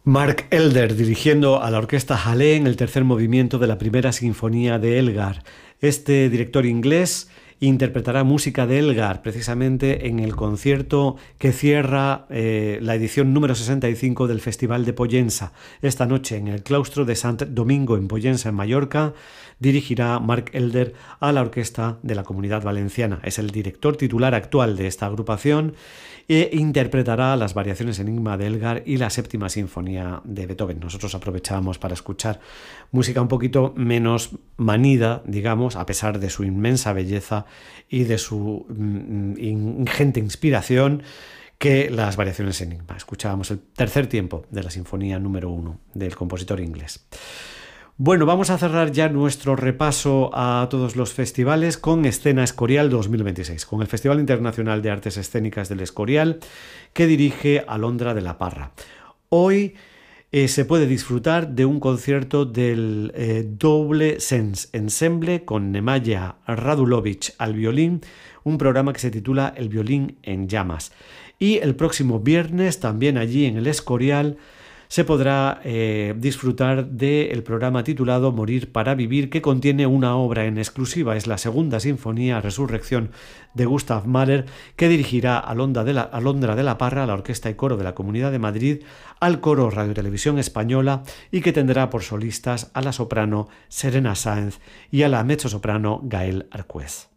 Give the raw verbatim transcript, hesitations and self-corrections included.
Mark Elder dirigiendo a la orquesta Halle en el tercer movimiento de la primera sinfonía de Elgar. Este director inglés interpretará música de Elgar precisamente en el concierto que cierra eh, la edición número sesenta y cinco del Festival de Pollensa. Esta noche en el claustro de Sant Domingo en Pollensa, en Mallorca, dirigirá Mark Elder a la orquesta de la Comunidad Valenciana. Es el director titular actual de esta agrupación e interpretará las variaciones Enigma de Elgar y la séptima sinfonía de Beethoven. Nosotros aprovechamos para escuchar música un poquito menos manida, digamos, a pesar de su inmensa belleza y de su ingente inspiración, que las variaciones Enigma. Escuchábamos el tercer tiempo de la sinfonía número uno del compositor inglés. Bueno, vamos a cerrar ya nuestro repaso a todos los festivales con Escena Escorial dos mil veintiséis, con el Festival Internacional de Artes Escénicas del Escorial, que dirige Alondra de la Parra. Hoy eh, se puede disfrutar de un concierto del eh, Double Sense Ensemble con Nemanja Radulovic al violín, un programa que se titula El violín en llamas. Y el próximo viernes, también allí en el Escorial, se podrá eh, disfrutar del programa titulado Morir para Vivir, que contiene una obra en exclusiva. Es la segunda sinfonía Resurrección de Gustav Mahler, que dirigirá Alondra de la, Alondra de la Parra, a la Orquesta y Coro de la Comunidad de Madrid, al Coro Radio Televisión Española, y que tendrá por solistas a la soprano Serena Sáenz y a la mezzosoprano Gael Arquez.